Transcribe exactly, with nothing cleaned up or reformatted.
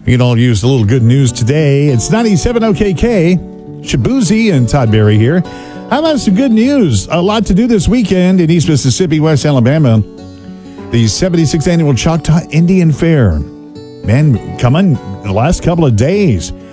We can all use a little good news today. It's ninety-seven O K K. Shabuzi and Todd Berry here. How about some good news? A lot to do this weekend in East Mississippi, West Alabama. The seventy-sixth Annual Choctaw Indian Fair. Man, coming the last couple of days.